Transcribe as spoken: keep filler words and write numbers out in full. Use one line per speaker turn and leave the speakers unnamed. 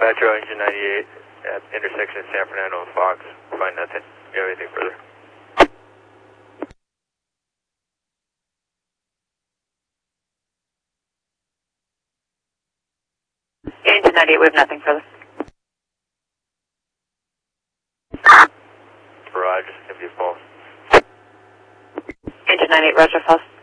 Metro Engine ninety-eight at intersection San Fernando and Fox. Find nothing. Do you have anything further?
Engine ninety-eight, we have nothing further.
Barrage, if you false.
Engine ninety-eight, Roger, false.